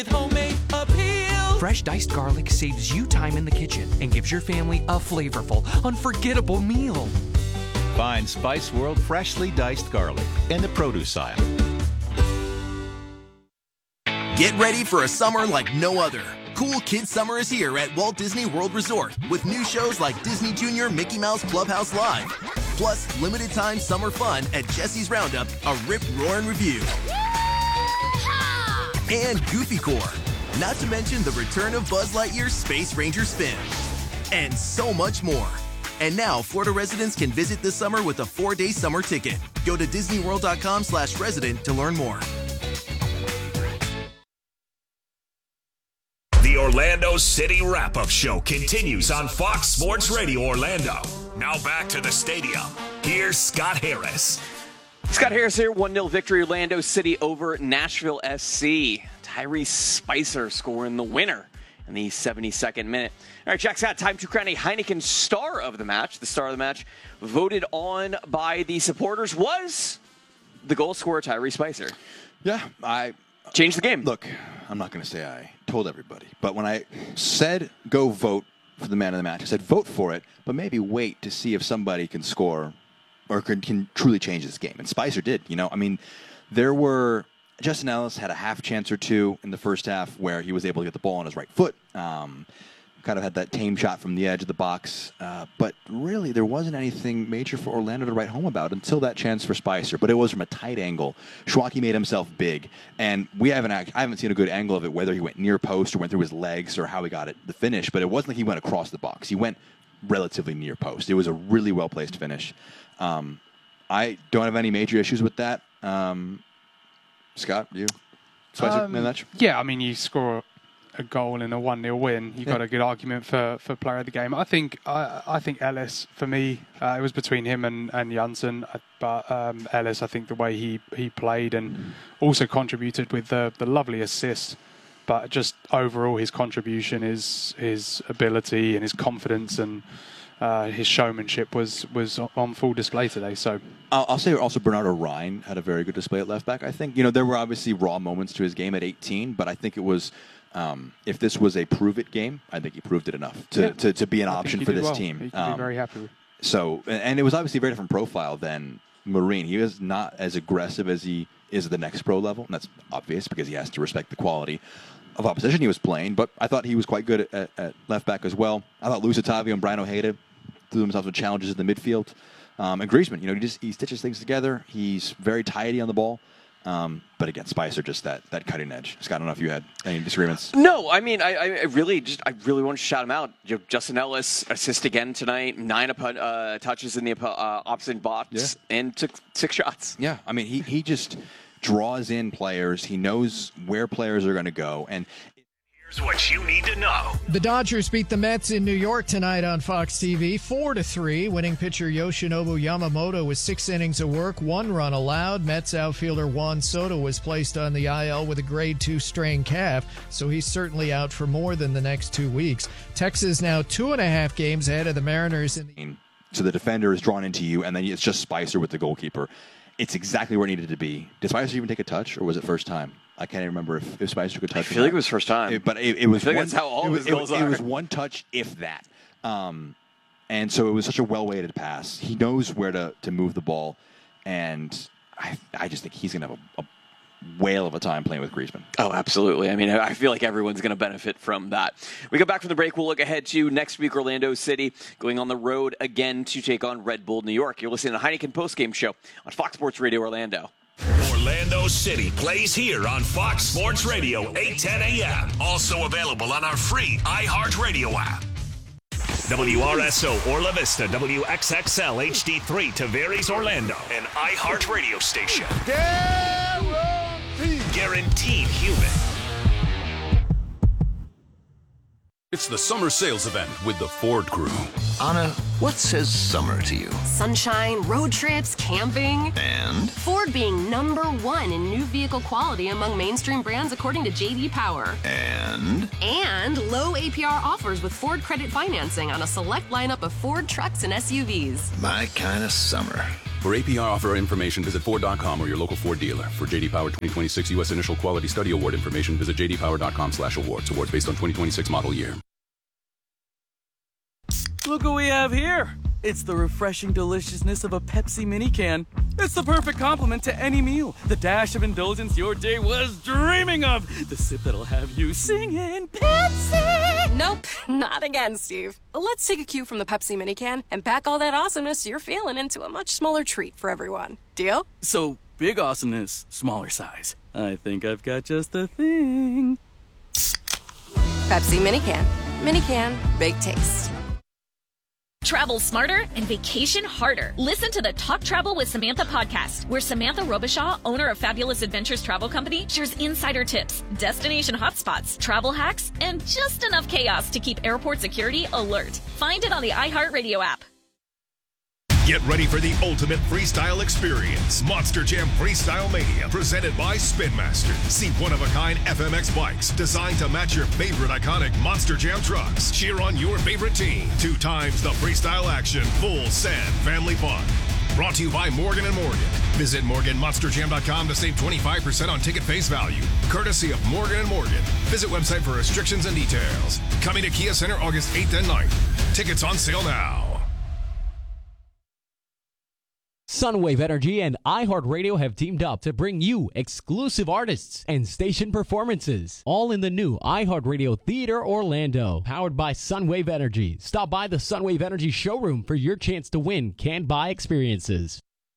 Homemade appeal. Fresh diced garlic saves you time in the kitchen and gives your family a flavorful, unforgettable meal. Find Spice World freshly diced garlic in the produce aisle. Get ready for a summer like no other. Cool Kids Summer is here at Walt Disney World Resort with new shows like Disney Junior Mickey Mouse Clubhouse Live. Plus, limited time summer fun at Jesse's Roundup, a Rip, Roar, and Review. And Goofy Corps. Not to mention the return of Buzz Lightyear's Space Ranger Spin. And so much more. And now, Florida residents can visit this summer with a 4-day summer ticket. Go to DisneyWorld.com/resident to learn more. The Orlando City Wrap-Up Show continues on Fox Sports Radio Orlando. Now back to the stadium. Here's Scott Harris. Scott Harris here. 1-0 victory, Orlando City over Nashville SC. Tyrese Spicer scoring the winner in the 72nd minute. All right, Jack Scott, time to crown a Heineken Star of the Match. The star of the match, voted on by the supporters, was the goal scorer, Tyrese Spicer. Yeah, I changed the game. Look, I'm not going to say I told everybody, but when I said go vote for the man of the match, I said vote for it, but maybe wait to see if somebody can score or can truly change this game. And Spicer did. Justin Ellis had a half chance or two in the first half where he was able to get the ball on his right foot. Kind of had that tame shot from the edge of the box. But really, there wasn't anything major for Orlando to write home about until that chance for Spicer. But it was from a tight angle. Schwacke made himself big. And I haven't seen a good angle of it, whether he went near post or went through his legs or how he got it the finish. But it wasn't like he went across the box. He went relatively near post. It was a really well-placed finish. I don't have any major issues with that. Scott, you? Spicer, match? Yeah, I mean, you score a goal in a 1-0 win. You've got a good argument for player of the game. I think Ellis, for me, it was between him and Janssen. But Ellis, I think the way he played and also contributed with the lovely assist. But just overall, his contribution, his ability and his confidence and his showmanship was on full display today. So I'll say also Bernardo Ryan had a very good display at left back. I think there were obviously raw moments to his game at 18, but I think it was if this was a prove it game, I think he proved it enough to be an option for this team. He can be very happy with. So and it was obviously a very different profile than Marine. He was not as aggressive as he is at the next pro level, and that's obvious because he has to respect the quality of opposition he was playing. But I thought he was quite good at left back as well. I thought Luis Otavio and Brian Ojeda threw themselves with challenges in the midfield. And Griezmann, he stitches things together. He's very tidy on the ball. But again, Spicer, just that cutting edge. Scott, I don't know if you had any disagreements. No, I mean, I really want to shout him out. Justin Ellis assist again tonight, 9 touches in the opposite box, and took 6 shots. Yeah, I mean, he just draws in players. He knows where players are going to go, and here's what you need to know. The Dodgers beat the Mets in New York tonight on Fox TV 4-3. Winning pitcher Yoshinobu Yamamoto with 6 innings of work, 1 run allowed. Mets outfielder Juan Soto was placed on the IL with a grade 2 strained calf, so he's certainly out for more than the next 2 weeks. Texas now 2.5 games ahead of the Mariners. So the defender is drawn into you, and then it's just Spicer with the goalkeeper. It's exactly where it needed to be. Did Spicer even take a touch, or was it first time? I can't even remember if Spicer took a touch. I feel like it was first time. But it was. I feel like that's how all of his goals are. It was one touch, if that. And so it was such a well-weighted pass. He knows where to move the ball, and I just think he's going to have a whale of a time playing with Griezmann. Oh, absolutely. I mean, I feel like everyone's going to benefit from that. We go back from the break. We'll look ahead to next week, Orlando City going on the road again to take on Red Bull New York. You're listening to the Heineken Postgame Show on Fox Sports Radio Orlando. Orlando City plays here on Fox Sports Radio, 8:10 a.m. Also available on our free iHeartRadio app. WRSO Orla Vista, WXXL HD3 Tavares Orlando, an iHeartRadio station. Guaranteed human. It's the summer sales event with the Ford Crew. Anna, what says summer to you? Sunshine, road trips, camping. And? Ford being #1 in new vehicle quality among mainstream brands according to J.D. Power. And? And low APR offers with Ford credit financing on a select lineup of Ford trucks and SUVs. My kind of summer. For APR offer information, visit Ford.com or your local Ford dealer. For J.D. Power 2026 U.S. Initial Quality Study Award information, visit jdpower.com/awards. Awards based on 2026 model year. Look what we have here. It's the refreshing deliciousness of a Pepsi mini can. It's the perfect complement to any meal. The dash of indulgence your day was dreaming of. The sip that'll have you singing Pepsi. Nope, not again, Steve. Let's take a cue from the Pepsi mini can and pack all that awesomeness you're feeling into a much smaller treat for everyone. Deal? So, big awesomeness, smaller size. I think I've got just the thing. Pepsi mini can. Mini can, big taste. Travel smarter and vacation harder. Listen to the Talk Travel with Samantha podcast, where Samantha Robichaud, owner of Fabulous Adventures Travel Company, shares insider tips, destination hotspots, travel hacks, and just enough chaos to keep airport security alert. Find it on the iHeartRadio app. Get ready for the ultimate freestyle experience. Monster Jam Freestyle Mania, presented by Spin Master. See one-of-a-kind FMX bikes designed to match your favorite iconic Monster Jam trucks. Cheer on your favorite team. 2 times the freestyle action. Full send family fun. Brought to you by Morgan & Morgan. Visit MorganMonsterJam.com to save 25% on ticket face value. Courtesy of Morgan & Morgan. Visit website for restrictions and details. Coming to Kia Center August 8th and 9th. Tickets on sale now. Sunwave Energy and iHeartRadio have teamed up to bring you exclusive artists and station performances, all in the new iHeartRadio Theater Orlando, powered by Sunwave Energy. Stop by the Sunwave Energy showroom for your chance to win can-buy experiences.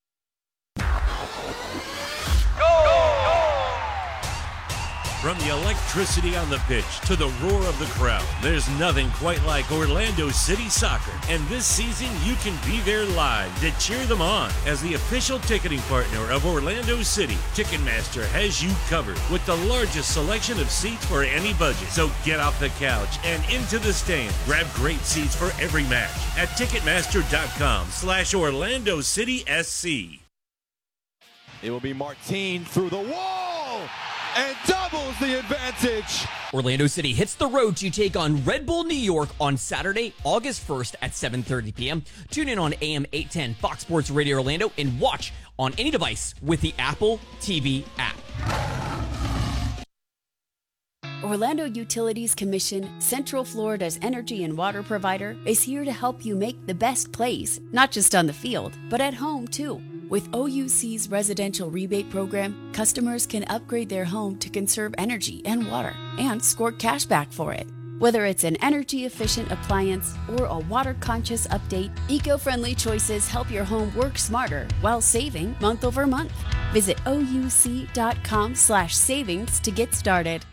From the electricity on the pitch to the roar of the crowd, there's nothing quite like Orlando City Soccer. And this season, you can be there live to cheer them on. As the official ticketing partner of Orlando City, Ticketmaster has you covered with the largest selection of seats for any budget. So get off the couch and into the stand. Grab great seats for every match at Ticketmaster.com/Orlando City SC. It will be Martin through the wall and doubles the advantage. Orlando City hits the road to take on Red Bull New York on Saturday, August 1st at 7:30 p.m. Tune in on AM 810 Fox Sports Radio Orlando and watch on any device with the Apple TV app. Orlando Utilities Commission, Central Florida's energy and water provider, is here to help you make the best plays, not just on the field, but at home too. With OUC's residential rebate program, customers can upgrade their home to conserve energy and water and score cash back for it. Whether it's an energy-efficient appliance or a water-conscious update, eco-friendly choices help your home work smarter while saving month over month. Visit ouc.com/savings to get started.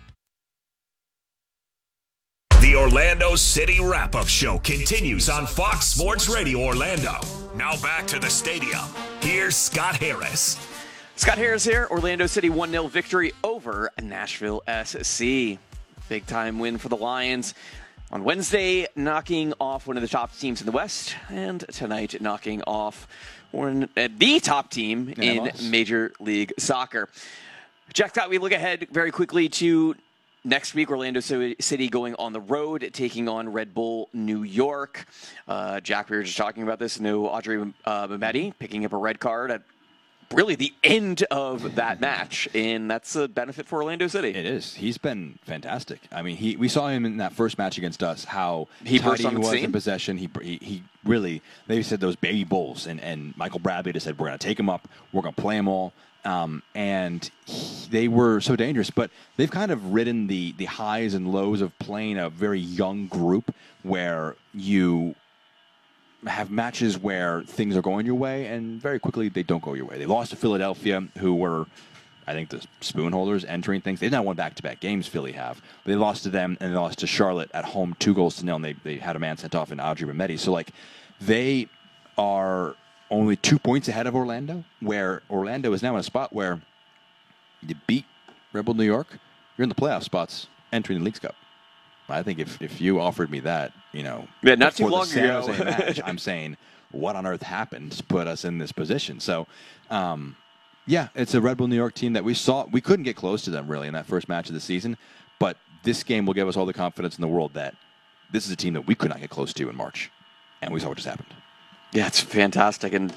The Orlando City Wrap-Up Show continues on Fox Sports Radio Orlando. Now back to the stadium. Here's Scott Harris. Scott Harris here. Orlando City 1-0 victory over Nashville SC. Big time win for the Lions on Wednesday, knocking off one of the top teams in the West, and tonight knocking off the top team in Major League Soccer. Jack Scott, we look ahead very quickly to next week, Orlando City going on the road, taking on Red Bull New York. Jack, we were just talking about this. No Audrey Mehmeti picking up a red card at really the end of that match, and that's a benefit for Orlando City. It is. He's been fantastic. I mean, we saw him in that first match against us, how he tidy he was in possession. He really, they said those baby bulls, and Michael Bradley just said, we're going to take him up, we're going to play him all. And they were so dangerous, but they've kind of ridden the highs and lows of playing a very young group where you have matches where things are going your way, and very quickly they don't go your way. They lost to Philadelphia, who were, I think, the spoon holders entering things. They've not won back-to-back games, Philly have. But they lost to them, and they lost to Charlotte at home 2-0, and they had a man sent off in Audrey Mehmeti. So, they are only 2 points ahead of Orlando, where Orlando is now in a spot where you beat Red Bull New York, you're in the playoff spots entering the Leagues Cup. I think if you offered me that, not too long ago, match, I'm saying, what on earth happened to put us in this position? So, it's a Red Bull New York team that we saw. We couldn't get close to them, really, in that first match of the season. But this game will give us all the confidence in the world that this is a team that we could not get close to in March. And we saw what just happened. Yeah, it's fantastic. And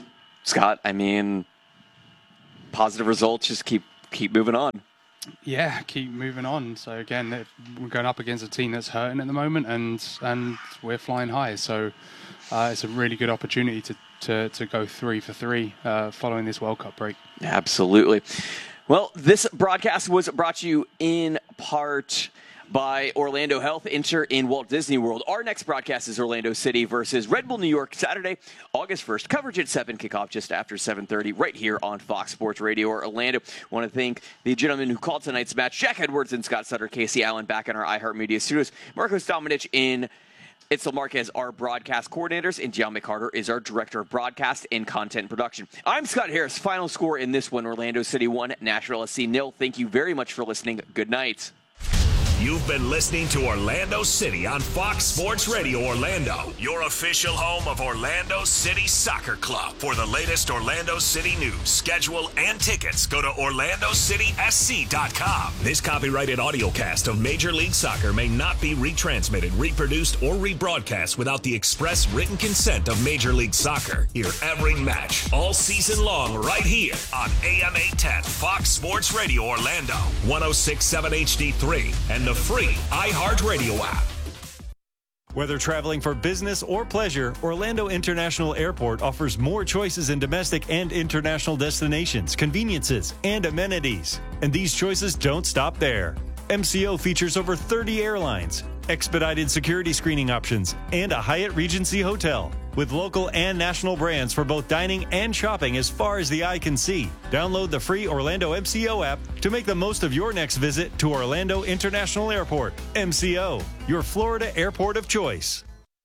Scott, I mean, positive results, just keep moving on. Yeah, keep moving on. So again, we're going up against a team that's hurting at the moment, and we're flying high. So it's a really good opportunity to go 3 for 3 following this World Cup break. Absolutely. Well, this broadcast was brought to you in part by Orlando Health. Enter in Walt Disney World. Our next broadcast is Orlando City versus Red Bull New York, Saturday, August 1st. Coverage at 7, kickoff just after 7:30, right here on Fox Sports Radio Orlando. I want to thank the gentlemen who called tonight's match, Jack Edwards and Scott Sutter, Casey Allen back in our iHeartMedia studios, Marcos Dominich in Itzel Marquez, our broadcast coordinators, and John McCarter is our director of broadcast and content production. I'm Scott Harris. Final score in this one, Orlando City 1, Nashville SC 0. Thank you very much for listening. Good night. You've been listening to Orlando City on Fox Sports Radio Orlando, your official home of Orlando City Soccer Club. For the latest Orlando City news, schedule, and tickets, go to OrlandoCitySC.com. This copyrighted audiocast of Major League Soccer may not be retransmitted, reproduced, or rebroadcast without the express written consent of Major League Soccer. Hear every match, all season long, right here on AM 810 Fox Sports Radio Orlando, 106.7 HD3, and the free iHeartRadio app. Whether traveling for business or pleasure, Orlando International Airport offers more choices in domestic and international destinations, conveniences, and amenities. And these choices don't stop there. MCO features over 30 airlines, expedited security screening options, and a Hyatt Regency hotel. With local and national brands for both dining and shopping as far as the eye can see. Download the free Orlando MCO app to make the most of your next visit to Orlando International Airport. MCO, your Florida airport of choice.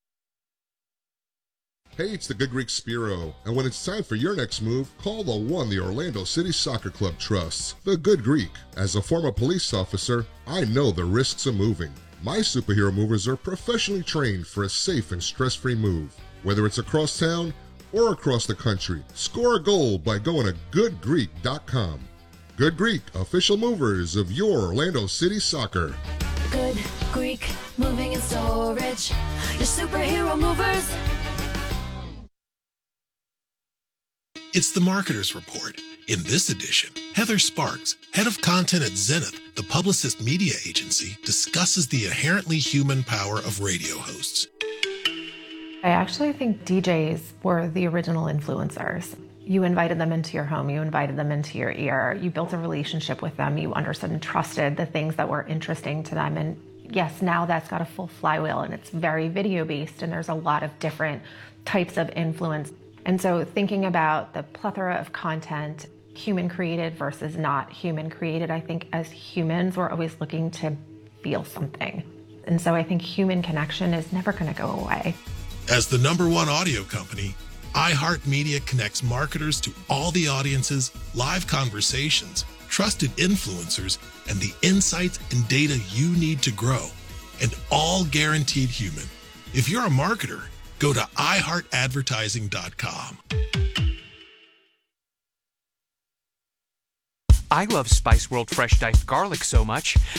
Hey, it's the Good Greek Spiro, and when it's time for your next move, call the one the Orlando City Soccer Club trusts, the Good Greek. As a former police officer, I know the risks of moving. My superhero movers are professionally trained for a safe and stress-free move. Whether it's across town or across the country, score a goal by going to goodgreek.com. Good Greek, official movers of your Orlando City Soccer. Good Greek, moving and storage, your superhero movers. It's the Marketer's Report. In this edition, Heather Sparks, head of content at Zenith, the Publicist media agency, discusses the inherently human power of radio hosts. I actually think DJs were the original influencers. You invited them into your home, you invited them into your ear, you built a relationship with them, you understood and trusted the things that were interesting to them. And yes, now that's got a full flywheel and it's very video based and there's a lot of different types of influence. And so thinking about the plethora of content, human created versus not human created, I think as humans, we're always looking to feel something. And so I think human connection is never going to go away. As the #1 audio company, iHeartMedia connects marketers to all the audiences, live conversations, trusted influencers, and the insights and data you need to grow, and all guaranteed human. If you're a marketer, go to iHeartAdvertising.com. I love Spice World Fresh Diced Garlic so much,